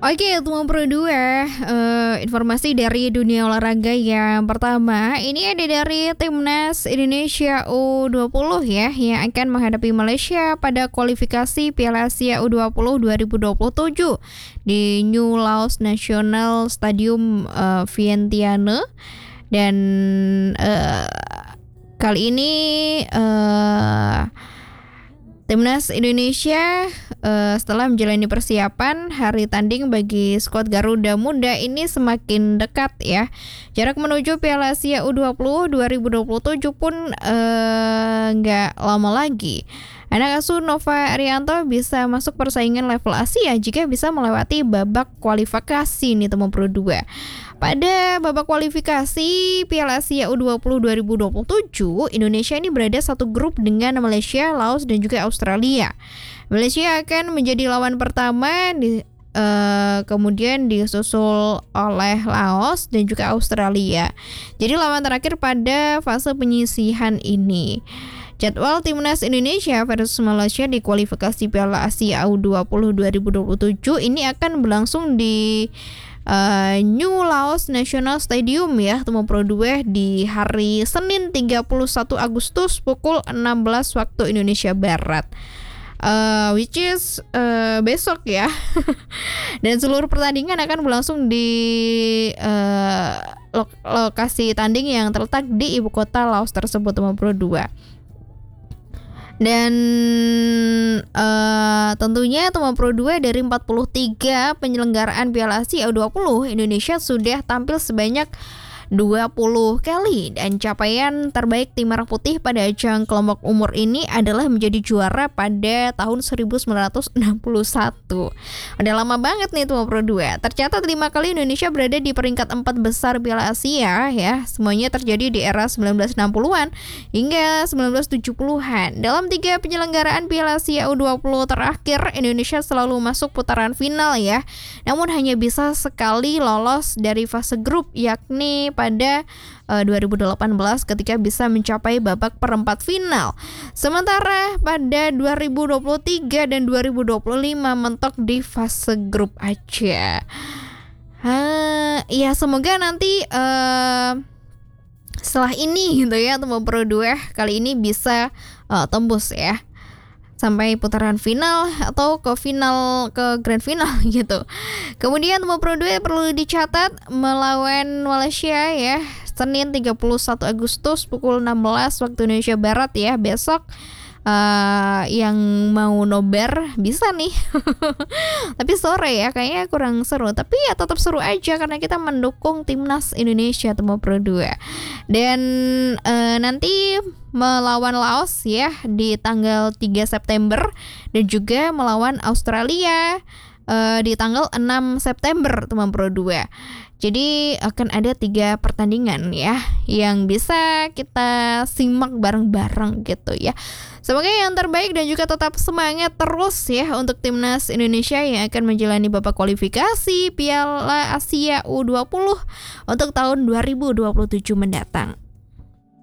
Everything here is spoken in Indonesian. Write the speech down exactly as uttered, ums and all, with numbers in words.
Oke, untuk Pro dua, eee, informasi dari dunia olahraga yang pertama, ini ada dari Timnas Indonesia U dua puluh ya, yang akan menghadapi Malaysia pada kualifikasi Piala Asia U dua puluh dua ribu dua puluh tujuh di New Laos National Stadium, eee, Vientiane. Dan, eee, kali ini, eee Timnas Indonesia uh, setelah menjalani persiapan, hari tanding bagi skuad Garuda Muda ini semakin dekat ya. Jarak menuju Piala Asia U dua puluh dua ribu dua puluh tujuh pun nggak uh, lama lagi. Anak asuh Nova Arianto bisa masuk persaingan level Asia jika bisa melewati babak kualifikasi nih teman Pro dua. Pada babak kualifikasi Piala Asia U dua puluh dua ribu dua puluh tujuh, Indonesia ini berada satu grup dengan Malaysia, Laos, dan juga Australia. Malaysia akan menjadi lawan pertama, di, uh, kemudian disusul oleh Laos dan juga Australia. Jadi lawan terakhir pada fase penyisihan ini. Jadwal Timnas Indonesia versus Malaysia di kualifikasi Piala Asia U dua puluh dua ribu dua puluh tujuh ini akan berlangsung di Uh, New Laos National Stadium ya teman Pro dua di hari Senin tiga puluh satu Agustus pukul enam belas waktu Indonesia Barat, uh, which is uh, besok ya. Dan seluruh pertandingan akan berlangsung di uh, lo- lokasi tanding yang terletak di ibu kota Laos tersebut teman Pro dua. Dan uh, tentunya teman Pro dua dari empat puluh tiga penyelenggaraan Piala Asia U dua puluh, Indonesia sudah tampil sebanyak dua puluh kali, dan capaian terbaik tim Merah Putih pada ajang kelompok umur ini adalah menjadi juara pada tahun seribu sembilan ratus enam puluh satu. Udah lama banget nih teman Pro dua. Tercatat lima kali Indonesia berada di peringkat empat besar Piala Asia ya. Semuanya terjadi di era sembilan belas enam puluhan hingga sembilan belas tujuh puluhan. Dalam tiga penyelenggaraan Piala Asia U dua puluh terakhir, Indonesia selalu masuk putaran final ya. Namun hanya bisa sekali lolos dari fase grup, yakni pada uh, dua ribu delapan belas ketika bisa mencapai babak perempat final. Sementara pada dua ribu dua puluh tiga dan dua ribu dua puluh lima mentok di fase grup aja. Uh, ya semoga nanti uh, setelah ini gitu ya teman Pro dua kali ini bisa uh, tembus ya sampai putaran final atau ke final, ke grand final gitu. Kemudian teman Pro dua perlu dicatat melawan Malaysia ya, Senin tiga puluh satu Agustus pukul enam belas waktu Indonesia Barat ya, besok. Uh, yang mau nobar bisa nih. Tapi sore ya kayaknya kurang seru, tapi ya tetap seru aja karena kita mendukung Timnas Indonesia teman Pro dua. Dan uh, nanti melawan Laos ya di tanggal tiga September dan juga melawan Australia uh, di tanggal enam September teman Pro dua. Jadi akan ada tiga pertandingan ya yang bisa kita simak bareng-bareng gitu ya. Semoga yang terbaik dan juga tetap semangat terus ya untuk Timnas Indonesia yang akan menjalani babak kualifikasi Piala Asia U dua puluh untuk tahun dua ribu dua puluh tujuh mendatang.